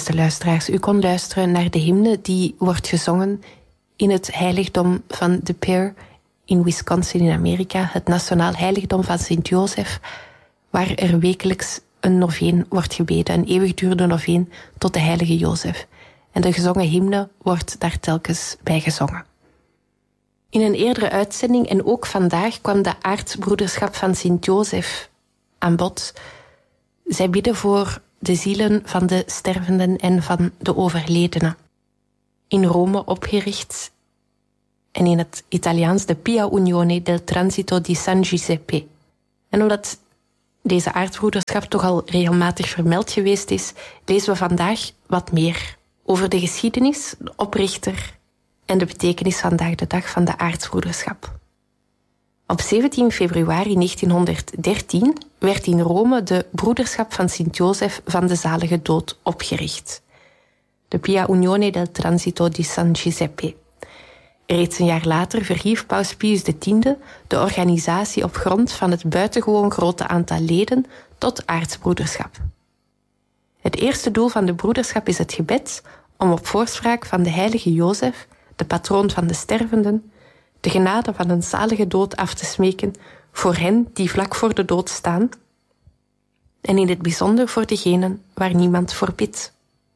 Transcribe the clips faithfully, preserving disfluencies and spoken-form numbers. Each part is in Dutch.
Beste luisteraars, u kon luisteren naar de hymne die wordt gezongen in het heiligdom van De Pere in Wisconsin in Amerika, het nationaal heiligdom van Sint-Jozef, waar er wekelijks een noveen wordt gebeden, een eeuwigdurende noveen tot de heilige Jozef. En de gezongen hymne wordt daar telkens bij gezongen. In een eerdere uitzending en ook vandaag kwam de aartsbroederschap van Sint-Jozef aan bod. Zij bidden voor de zielen van de stervenden en van de overledenen. In Rome opgericht en in het Italiaans de Pia Unione del Transito di San Giuseppe. En omdat deze aartsbroederschap toch al regelmatig vermeld geweest is, lezen we vandaag wat meer over de geschiedenis, de oprichter en de betekenis vandaag de dag van de aartsbroederschap. Op zeventien februari negentienhonderddertien werd in Rome de broederschap van Sint-Jozef van de zalige dood opgericht. De Pia Unione del Transito di San Giuseppe. Reeds een jaar later verhief Paus Pius X de organisatie op grond van het buitengewoon grote aantal leden tot aartsbroederschap. Het eerste doel van de broederschap is het gebed om op voorspraak van de heilige Jozef, de patroon van de stervenden, de genade van een zalige dood af te smeken voor hen die vlak voor de dood staan en in het bijzonder voor degenen waar niemand voor bidt.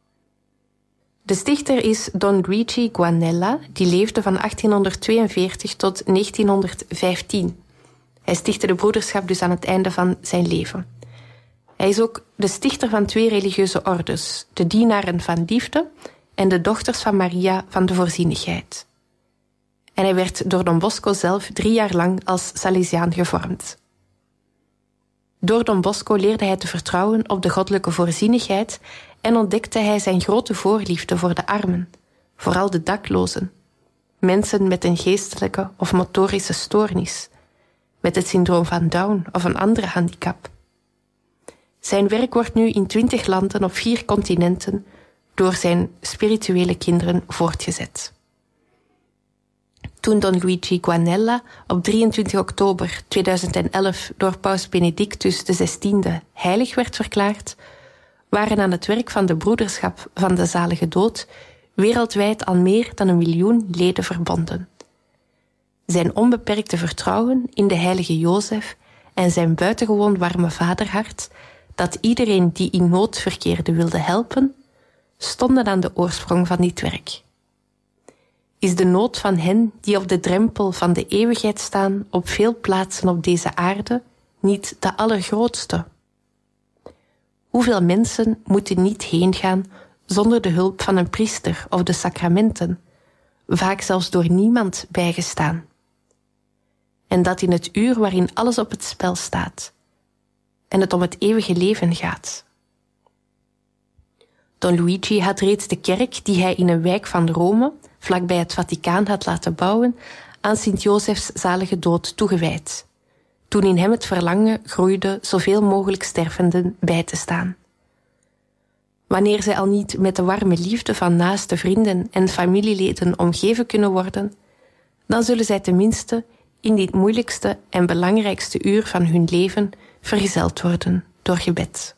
De stichter is Don Luigi Guanella, die leefde van achttienhonderdtweeënveertig tot negentienhonderdvijftien. Hij stichtte de broederschap dus aan het einde van zijn leven. Hij is ook de stichter van twee religieuze ordes, de dienaren van liefde en de dochters van Maria van de voorzienigheid. En hij werd door Don Bosco zelf drie jaar lang als Salesiaan gevormd. Door Don Bosco leerde hij te vertrouwen op de goddelijke voorzienigheid en ontdekte hij zijn grote voorliefde voor de armen, vooral de daklozen, mensen met een geestelijke of motorische stoornis, met het syndroom van Down of een andere handicap. Zijn werk wordt nu in twintig landen op vier continenten door zijn spirituele kinderen voortgezet. Toen Don Luigi Guanella op drieëntwintig oktober tweeduizend elf door Paus Benedictus de zestiende heilig werd verklaard, waren aan het werk van de broederschap van de zalige dood wereldwijd al meer dan een miljoen leden verbonden. Zijn onbeperkte vertrouwen in de heilige Jozef en zijn buitengewoon warme vaderhart, dat iedereen die in nood verkeerde wilde helpen, stonden aan de oorsprong van dit werk. Is de nood van hen die op de drempel van de eeuwigheid staan op veel plaatsen op deze aarde niet de allergrootste? Hoeveel mensen moeten niet heengaan zonder de hulp van een priester of de sacramenten, vaak zelfs door niemand bijgestaan? En dat in het uur waarin alles op het spel staat en het om het eeuwige leven gaat. Don Luigi had reeds de kerk die hij in een wijk van Rome, vlakbij het Vaticaan, had laten bouwen, aan Sint-Jozefs zalige dood toegewijd, toen in hem het verlangen groeide zoveel mogelijk stervenden bij te staan. Wanneer zij al niet met de warme liefde van naaste vrienden en familieleden omgeven kunnen worden, dan zullen zij tenminste in dit moeilijkste en belangrijkste uur van hun leven vergezeld worden door gebed.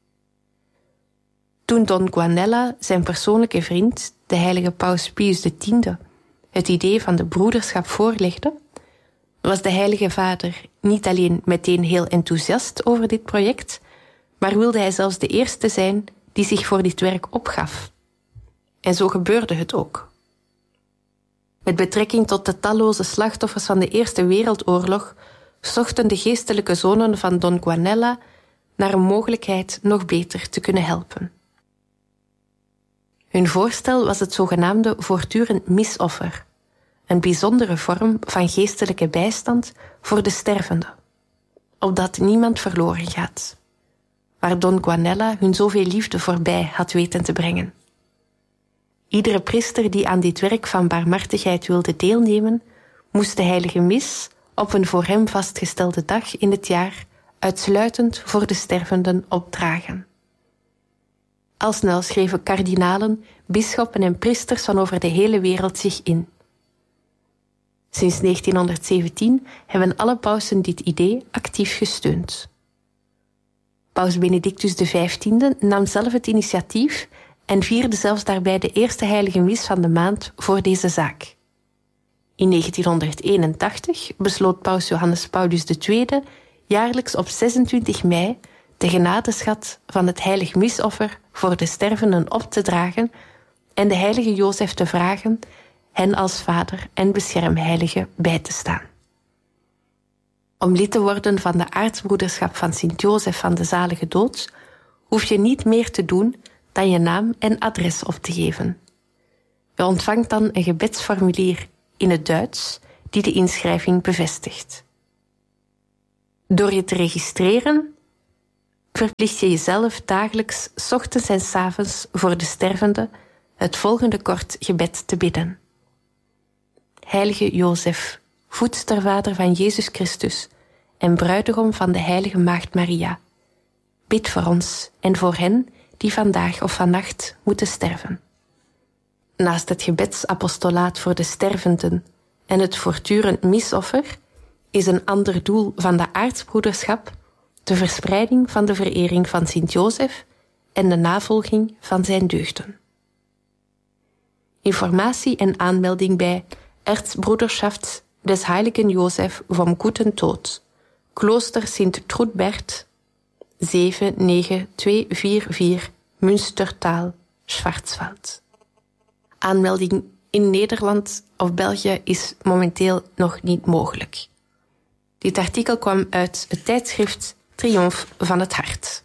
Toen Don Guanella zijn persoonlijke vriend, de heilige Paus Pius X, het idee van de broederschap voorlegde, was de heilige vader niet alleen meteen heel enthousiast over dit project, maar wilde hij zelfs de eerste zijn die zich voor dit werk opgaf. En zo gebeurde het ook. Met betrekking tot de talloze slachtoffers van de Eerste Wereldoorlog zochten de geestelijke zonen van Don Guanella naar een mogelijkheid nog beter te kunnen helpen. Hun voorstel was het zogenaamde voortdurend misoffer, een bijzondere vorm van geestelijke bijstand voor de stervende, opdat niemand verloren gaat, waar Don Guanella hun zoveel liefde voorbij had weten te brengen. Iedere priester die aan dit werk van barmhartigheid wilde deelnemen, moest de heilige mis op een voor hem vastgestelde dag in het jaar uitsluitend voor de stervenden opdragen. Al snel schreven kardinalen, bisschoppen en priesters van over de hele wereld zich in. Sinds negentienhonderdzeventien hebben alle pausen dit idee actief gesteund. Paus Benedictus de vijftiende nam zelf het initiatief en vierde zelfs daarbij de eerste heilige mis van de maand voor deze zaak. In negentienhonderdeenentachtig besloot paus Johannes Paulus de Tweede jaarlijks op zesentwintig mei de genadeschat van het heilig misoffer voor de stervenden op te dragen en de heilige Jozef te vragen hen als vader en beschermheilige bij te staan. Om lid te worden van de aartsbroederschap van Sint Jozef van de Zalige Dood hoef je niet meer te doen dan je naam en adres op te geven. Je ontvangt dan een gebedsformulier in het Duits die de inschrijving bevestigt. Door je te registreren verplicht je jezelf dagelijks 's ochtends en 's avonds voor de stervende het volgende kort gebed te bidden. Heilige Jozef, voedstervader van Jezus Christus en bruidegom van de heilige Maagd Maria, bid voor ons en voor hen die vandaag of vannacht moeten sterven. Naast het gebedsapostolaat voor de stervenden en het voortdurend misoffer is een ander doel van de aartsbroederschap de verspreiding van de verering van Sint Jozef en de navolging van zijn deugden. Informatie en aanmelding bij Erzbruderschaft des Heiligen Josef vom Guten Tod, Klooster Sint Trudbert, zeven negen twee vier vier, Münstertaal, Schwarzwald. Aanmelding in Nederland of België is momenteel nog niet mogelijk. Dit artikel kwam uit het tijdschrift Triomf van het Hart.